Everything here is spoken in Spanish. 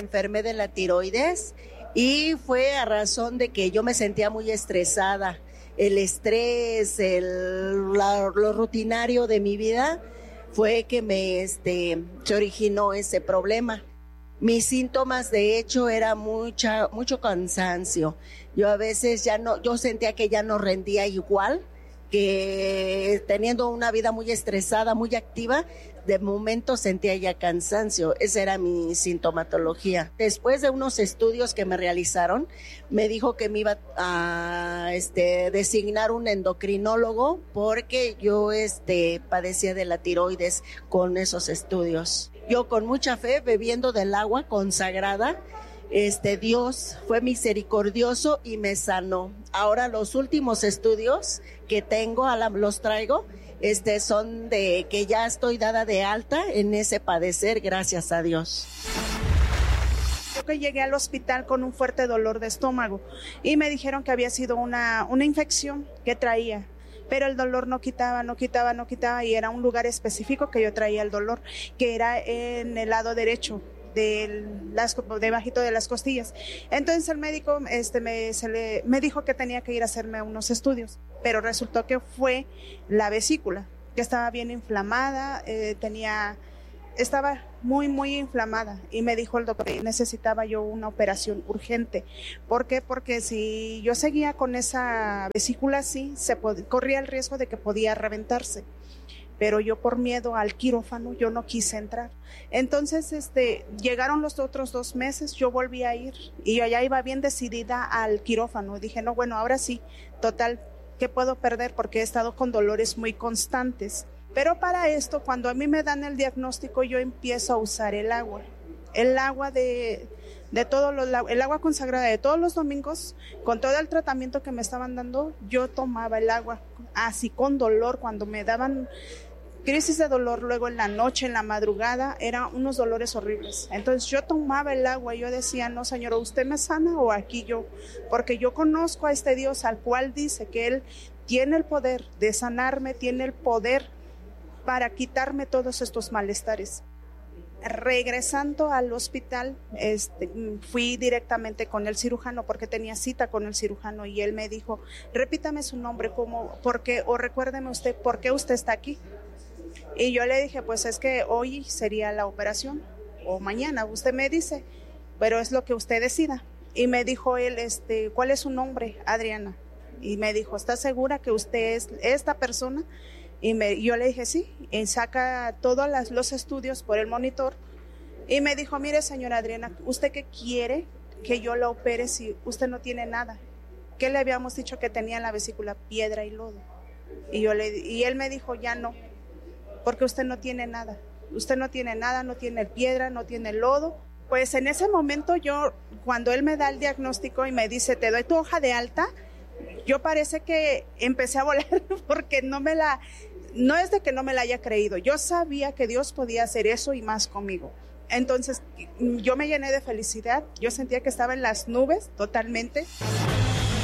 enfermé de la tiroides y fue a razón de que yo me sentía muy estresada. El estrés, lo rutinario de mi vida fue que se originó ese problema. Mis síntomas, de hecho, era mucho cansancio. Yo a veces yo sentía que ya no rendía igual, que teniendo una vida muy estresada, muy activa, de momento sentía ya cansancio. Esa era mi sintomatología. Después de unos estudios que me realizaron, me dijo que me iba a designar un endocrinólogo porque yo padecía de la tiroides con esos estudios. Yo con mucha fe, bebiendo del agua consagrada, Dios fue misericordioso y me sanó. Ahora los últimos estudios que tengo, los traigo, son de que ya estoy dada de alta en ese padecer, gracias a Dios. Yo que llegué al hospital con un fuerte dolor de estómago y me dijeron que había sido una infección que traía, pero el dolor no quitaba y era un lugar específico que yo traía el dolor, que era en el lado derecho, debajito de las costillas. Entonces el médico me dijo que tenía que ir a hacerme unos estudios, pero resultó que fue la vesícula, que estaba bien inflamada, estaba muy, muy inflamada, y me dijo el doctor que necesitaba yo una operación urgente. ¿Por qué? Porque si yo seguía con esa vesícula así, corría el riesgo de que podía reventarse. Pero yo, por miedo al quirófano, yo no quise entrar. Entonces, llegaron los otros 2 meses, yo volví a ir y yo ya iba bien decidida al quirófano. Dije, no, bueno, ahora sí, total, ¿qué puedo perder? Porque he estado con dolores muy constantes. Pero para esto, cuando a mí me dan el diagnóstico, yo empiezo a usar el agua el agua consagrada de todos los domingos. Con todo el tratamiento que me estaban dando, yo tomaba el agua así con dolor. Cuando me daban crisis de dolor, luego en la noche, en la madrugada, eran unos dolores horribles. Entonces yo tomaba el agua y yo decía, no, Señor, ¿usted me sana o aquí yo? Porque yo conozco a este Dios al cual dice que Él tiene el poder de sanarme, tiene el poder para quitarme todos estos malestares. Regresando al hospital, fui directamente con el cirujano porque tenía cita con el cirujano, y él me dijo, repítame su nombre, por qué, o recuérdeme usted, ¿por qué usted está aquí? Y yo le dije, pues es que hoy sería la operación, o mañana, usted me dice, pero es lo que usted decida. Y me dijo él, ¿cuál es su nombre? Adriana. Y me dijo, ¿está segura que usted es esta persona? Y yo le dije sí, y saca todos los estudios por el monitor, y me dijo, mire, señora Adriana, ¿usted qué quiere que yo la opere si usted no tiene nada? ¿Qué le habíamos dicho que tenía en la vesícula? Piedra y lodo. Y él me dijo, ya no, porque usted no tiene nada, no tiene piedra, no tiene lodo. Pues en ese momento cuando él me da el diagnóstico y me dice, te doy tu hoja de alta, yo parece que empecé a volar porque no es de que no me la haya creído. Yo sabía que Dios podía hacer eso y más conmigo. Entonces yo me llené de felicidad. Yo sentía que estaba en las nubes totalmente.